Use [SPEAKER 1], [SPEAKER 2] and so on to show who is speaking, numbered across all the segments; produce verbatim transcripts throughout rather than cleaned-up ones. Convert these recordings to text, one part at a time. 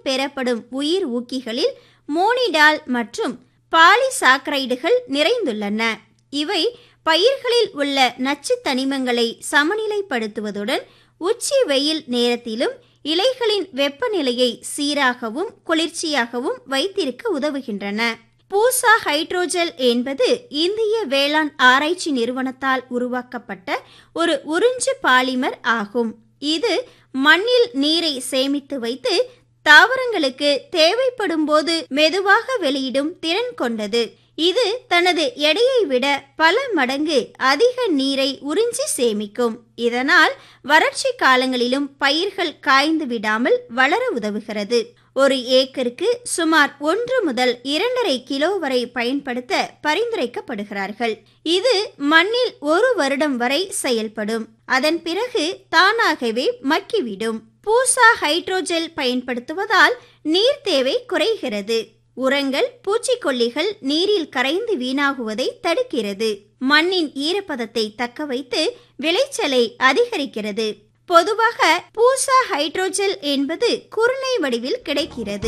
[SPEAKER 1] பெறப்படும் உயிர் ஊக்கிகளில் மோனிடால் மற்றும் பாலிசாக்கரைடுகள் நிறைந்துள்ளன. இவை பயிர்களில் உள்ள நச்சு தனிமங்களை சமநிலைப்படுத்துவதுடன் உச்சி வெயில் நேரத்திலும் இலைகளின் வெப்பநிலையை சீராகவும் குளிர்ச்சியாகவும் வைத்திருக்க உதவுகின்றன. பூசா ஹைட்ரோஜெல் என்பது இந்திய வேளாண் ஆராய்ச்சி நிறுவனத்தால் உருவாக்கப்பட்ட ஒரு உறிஞ்சு பாலிமர் ஆகும். இது மண்ணில் நீரை சேமித்து வைத்து தாவரங்களுக்கு தேவைப்படும் போது மெதுவாக வெளியிடும் திறன் கொண்டது. இது தனது எடையை விட பல மடங்கு அதிக நீரை உறிஞ்சி சேமிக்கும். இதனால் வறட்சி காலங்களிலும் பயிர்கள் காய்ந்து விடாமல் வளர உதவுகிறது. ஒரு ஏக்கருக்கு சுமார் ஒன்று முதல் இரண்டரை கிலோ வரை பயன்படுத்த பரிந்துரைக்கப்படுகிறார்கள். இது மண்ணில் ஒரு வருடம் வரை செயல்படும். அதன் பிறகு தானாகவே மக்கிவிடும். பூசா ஹைட்ரோஜெல் பயன்படுத்துவதால் நீர் தேவை குறைகிறது. உரங்கள், பூச்சிக்கொல்லிகள் நீரில் கரைந்து வீணாகுவதை தடுக்கிறது. மண்ணின் ஈரப்பதத்தை தக்க வைத்து விளைச்சலை அதிகரிக்கிறது. பொதுவாக பூசா ஹைட்ரோஜெல் என்பது குருணை வடிவில் கிடைக்கிறது.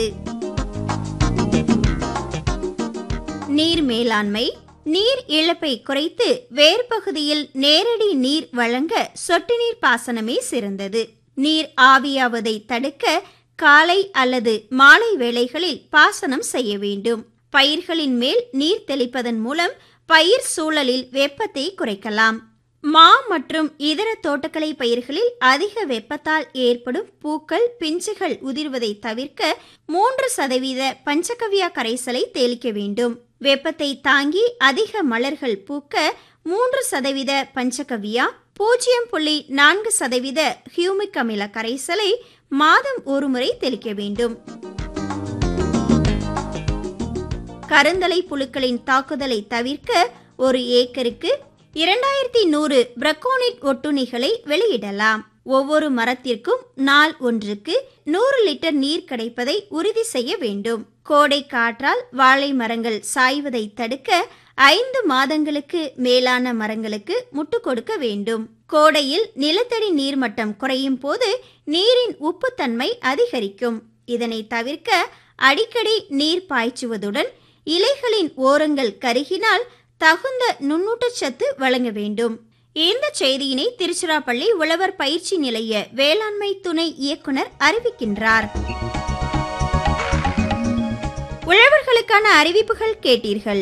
[SPEAKER 1] நீர் மேலாண்மை. நீர் இழப்பை குறைத்து வேர் பகுதியில் நேரடி நீர் வழங்க சொட்டு நீர் பாசனமே சிறந்தது. நீர் ஆவியாவதை தடுக்க காலை அல்லது மாலை வேளைகளில் பாசனம் செய்ய வேண்டும். பயிர்களின் மேல் நீர் தெளிப்பதன் மூலம் பயிர் சூழலில் வெப்பத்தை குறைக்கலாம். மா மற்றும் இதர தோட்டக்கலை பயிர்களில் அதிக வெப்பத்தால் ஏற்படும் பூக்கள், பிஞ்சுகள் உதிர்வதை தவிர்க்க மூன்று சதவீத பஞ்சகவ்யா கரைசலை தெளிக்க வேண்டும். வெப்பத்தை தாங்கி அதிக மலர்கள் பூக்க மூன்று சதவீத பஞ்சகவ்யா, பூஜ்ஜியம் புள்ளி நான்கு சதவீத ஹியூமிக் அமில கரைசலை மாதம் ஒரு முறை தெளிக்க வேண்டும். கருந்தலை புழுக்களின் தாக்குதலை தவிர்க்க ஒரு ஏக்கருக்கு இரண்டாயிரத்தி நூறு பிரக்கோனிட் ஒட்டுண்ணிகளை வெளியிடலாம். ஒவ்வொரு மரத்திற்கும் நாள் ஒன்றுக்கு நூறு லிட்டர் நீர் கிடைப்பதை உறுதி செய்ய வேண்டும். கோடை காற்றால் வாழை மரங்கள் சாய்வதை தடுக்க ஐந்து மாதங்களுக்கு மேலான மரங்களுக்கு முட்டு கொடுக்க வேண்டும். கோடையில் நிலத்தடி நீர்மட்டம் குறையும் போது நீரின் உப்புத்தன்மை அதிகரிக்கும். இதனை தவிர்க்க அடிக்கடி நீர் பாய்ச்சுவதுடன் இலைகளின் ஓரங்கள் கருகினால் தகுந்த நுண்ணூட்டச்சத்து வழங்க வேண்டும். இந்த செய்தியினை திருச்சிராப்பள்ளி உழவர் பயிற்சி நிலைய வேளாண்மை துணை இயக்குனர் அறிவிக்கின்றார். உழவர்களுக்கான அறிவிப்புகள் கேட்டீர்கள்.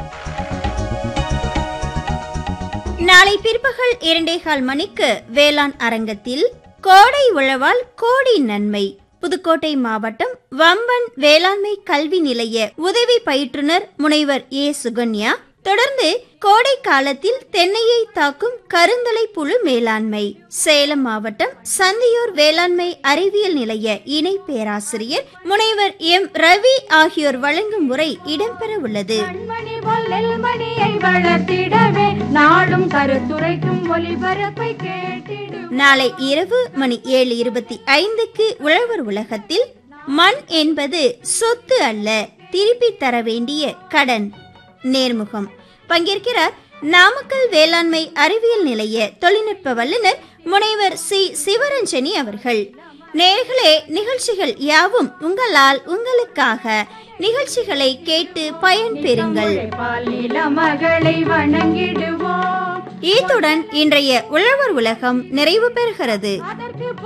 [SPEAKER 1] நாளை பிற்பகல் இரண்டே கால் மணிக்கு வேளாண் அரங்கத்தில் கோடை உழவால் கோடி நன்மை, புதுக்கோட்டை மாவட்டம் வம்பன் வேளாண்மை கல்வி நிலைய உதவி பயிற்றுனர் முனைவர் ஏ சுகன்யா, தொடர்ந்து கோடை காலத்தில் தென்னையை தாக்கும் கருந்தலை புழு மேலாண்மை, சேலம் மாவட்டம் சந்தியூர் வேளாண்மை அறிவியல் நிலைய இணை பேராசிரியர் முனைவர் எம் ரவி ஆகியோர் வழங்கும் முறை இடம்பெற உள்ளது. நாளை இரவு மணி ஏழு இருபத்தி ஐந்துக்கு உழவர் உலகத்தில் மண் என்பது சொத்து அல்ல, திருப்பி தர வேண்டிய கடன், நேர்முகம். பங்கேற்கிறார் நாமக்கல் வேளாண்மை அறிவியல் நிலைய தொழில்நுட்ப வல்லுநர் முனைவர் சி சிவரஞ்சனி அவர்கள். நேர்களே, நிகழ்ச்சிகள் யாவும் உங்களால் உங்களுக்காக. நிகழ்ச்சிகளை கேட்டு பயன்பெறுங்கள். இத்துடன் இன்றைய உழவர் உலகம் நிறைவு பெறுகிறது.